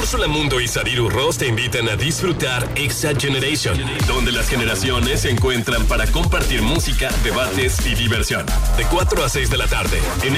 Úrsula Mundo y Sadiru Ross te invitan a disfrutar Exa Generation, donde las generaciones se encuentran para compartir música, debates y diversión. De 4 a 6 de la tarde, en